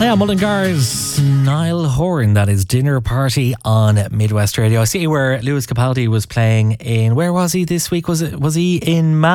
Now, Mullingar's Niall Horan, that is Dinner Party on Midwest Radio. I see where Lewis Capaldi was playing in, where was he this week? Was he in